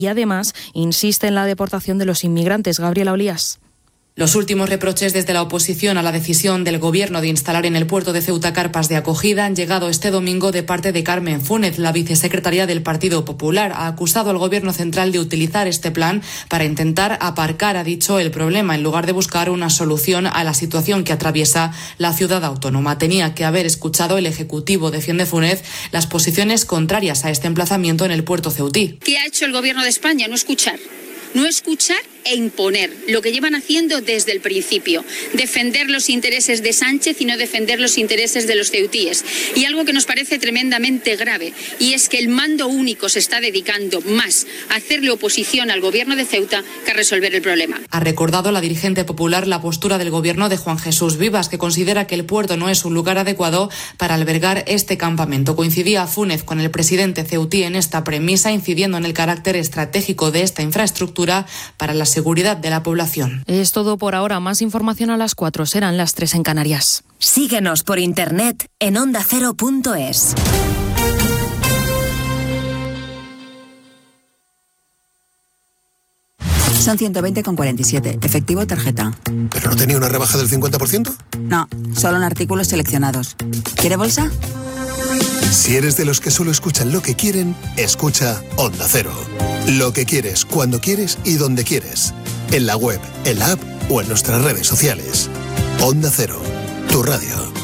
y además insiste en la deportación de los inmigrantes. Gabriela Olías. Los últimos reproches desde la oposición a la decisión del Gobierno de instalar en el puerto de Ceuta carpas de acogida han llegado este domingo de parte de Carmen Fúnez. La vicesecretaria del Partido Popular ha acusado al Gobierno central de utilizar este plan para intentar aparcar, ha dicho, el problema en lugar de buscar una solución a la situación que atraviesa la ciudad autónoma. Tenía que haber escuchado el Ejecutivo, defiende Fúnez, las posiciones contrarias a este emplazamiento en el puerto ceutí. ¿Qué ha hecho el Gobierno de España? No escuchar e imponer, lo que llevan haciendo desde el principio, defender los intereses de Sánchez y no defender los intereses de los ceutíes. Y algo que nos parece tremendamente grave, y es que el mando único se está dedicando más a hacerle oposición al Gobierno de Ceuta que a resolver el problema. Ha recordado la dirigente popular la postura del Gobierno de Juan Jesús Vivas, que considera que el puerto no es un lugar adecuado para albergar este campamento. Coincidía Fúnez con el presidente ceutí en esta premisa, incidiendo en el carácter estratégico de esta infraestructura para la seguridad de la población. Es todo por ahora. Más información a las 4. Serán las 3 en Canarias. Síguenos por internet en ondacero.es. Son 120,47. Efectivo, tarjeta. ¿Pero no tenía una rebaja del 50%? No, solo en artículos seleccionados. ¿Quiere bolsa? Si eres de los que solo escuchan lo que quieren, escucha Onda Cero. Lo que quieres, cuando quieres y donde quieres. En la web, en la app o en nuestras redes sociales. Onda Cero, tu radio.